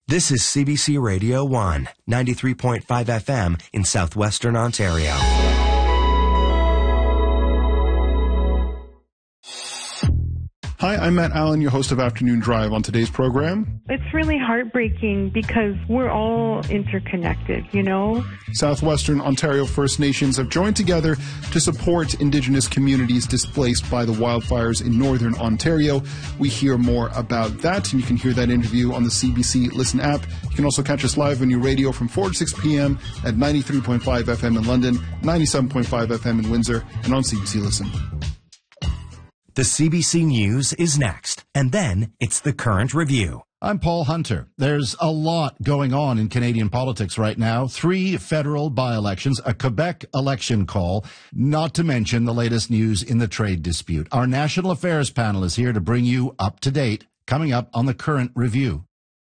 This is CBC Radio 1, 93.5 FM in southwestern Ontario. Hi, I'm Matt Allen, your host of Afternoon Drive. On today's program, it's really heartbreaking because we're all interconnected, you know? Southwestern Ontario First Nations have joined together to support Indigenous communities displaced by the wildfires in Northern Ontario. We hear more about that, and you can hear that interview on the CBC Listen app. You can also catch us live on your radio from 4 to 6 p.m. at 93.5 FM in London, 97.5 FM in Windsor, and on CBC Listen. The CBC News is next, and then it's the Current Review. I'm Paul Hunter. There's a lot going on in Canadian politics right now. 3 federal by-elections, a Quebec election call, not to mention the latest news in the trade dispute. Our National Affairs panel is here to bring you up to date, coming up on the Current Review.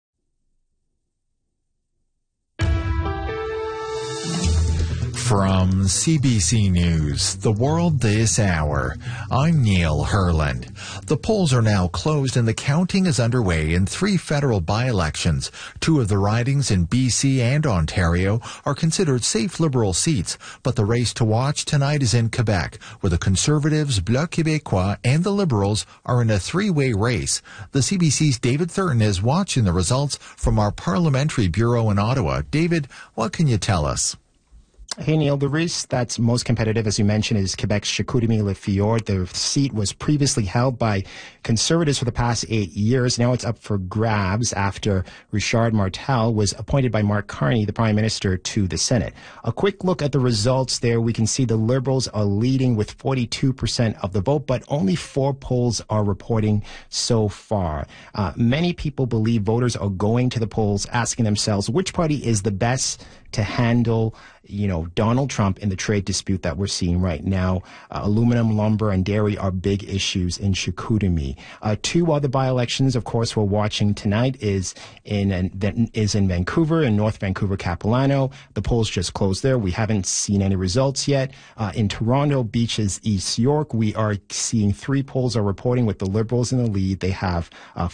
From CBC News, The World This Hour, I'm Neil Herland. The polls are now closed and the counting is underway in 3 federal by-elections. 2 of the ridings in BC and Ontario are considered safe Liberal seats, but the race to watch tonight is in Quebec, where the Conservatives, Bloc Québécois, and the Liberals are in a 3-way race. The CBC's David Thurton is watching the results from our Parliamentary Bureau in Ottawa. David, what can you tell us? Hey, Neil, the race that's most competitive, as you mentioned, is Quebec's Chicoutimi-Le-Fjord. The seat was previously held by Conservatives for the past 8 years. Now it's up for grabs after Richard Martel was appointed by Mark Carney, the Prime Minister, to the Senate. A quick look at the results there. We can see the Liberals are leading with 42% of the vote, but only 4 polls are reporting so far. Many people believe voters are going to the polls asking themselves which party is the best to handle, Donald Trump in the trade dispute that we're seeing right now. Aluminum, lumber, and dairy are big issues in Chicoutimi. 2 other by-elections, of course, we're watching tonight is in Vancouver, in North Vancouver, Capilano. The polls just closed there. We haven't seen any results yet. In Toronto Beaches, East York, we are seeing 3 polls are reporting with the Liberals in the lead. They have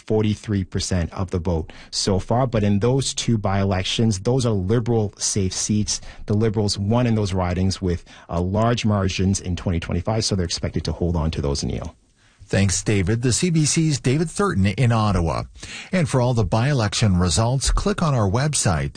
43% of the vote so far. But in those 2 by-elections, those are Liberal safe seats. The Liberals won in those ridings with large margins in 2025, so they're expected to hold on to those, Neil. Thanks, David. The CBC's David Thurton in Ottawa. And for all the by-election results, click on our website,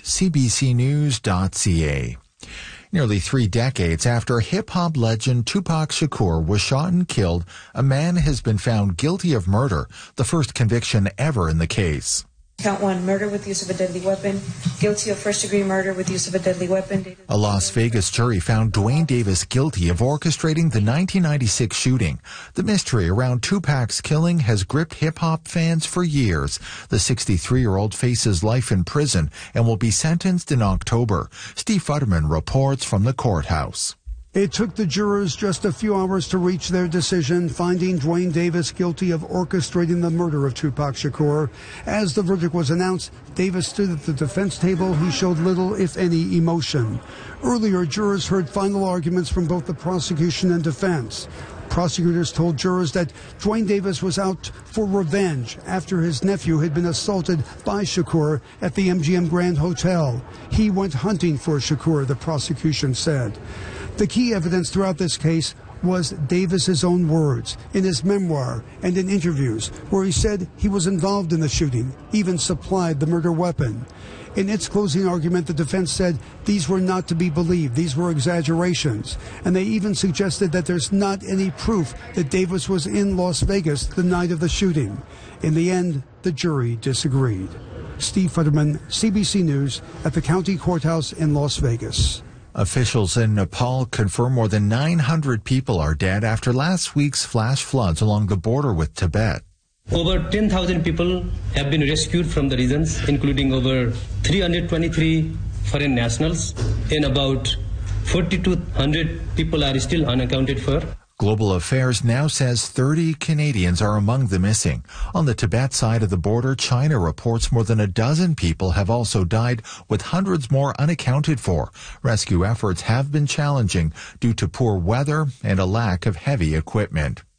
cbcnews.ca. Nearly 3 decades after hip-hop legend Tupac Shakur was shot and killed, a man has been found guilty of murder, the first conviction ever in the case. Count 1, murder with use of a deadly weapon. Guilty of first-degree murder with use of a deadly weapon. A Las Vegas jury found Dwayne Davis guilty of orchestrating the 1996 shooting. The mystery around Tupac's killing has gripped hip-hop fans for years. The 63-year-old faces life in prison and will be sentenced in October. Steve Futterman reports from the courthouse. It took the jurors just a few hours to reach their decision, finding Dwayne Davis guilty of orchestrating the murder of Tupac Shakur. As the verdict was announced, Davis stood at the defense table. He showed little, if any, emotion. Earlier, jurors heard final arguments from both the prosecution and defense. Prosecutors told jurors that Dwayne Davis was out for revenge after his nephew had been assaulted by Shakur at the MGM Grand Hotel. He went hunting for Shakur, the prosecution said. The key evidence throughout this case was Davis's own words in his memoir and in interviews where he said he was involved in the shooting, even supplied the murder weapon. In its closing argument, the defense said these were not to be believed. These were exaggerations. And they even suggested that there's not any proof that Davis was in Las Vegas the night of the shooting. In the end, the jury disagreed. Steve Futterman, CBC News, at the county courthouse in Las Vegas. Officials in Nepal confirm more than 900 people are dead after last week's flash floods along the border with Tibet. Over 10,000 people have been rescued from the regions, including over 323 foreign nationals, and about 4,200 people are still unaccounted for. Global Affairs now says 30 Canadians are among the missing. On the Tibet side of the border, China reports more than a dozen people have also died, with hundreds more unaccounted for. Rescue efforts have been challenging due to poor weather and a lack of heavy equipment.